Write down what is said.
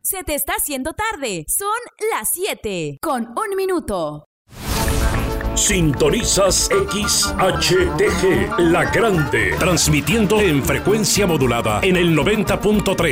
Se te está haciendo tarde. Son las 7 con 1 minuto. Sintonizas XHTG, La Grande, transmitiendo en frecuencia modulada en el 90.3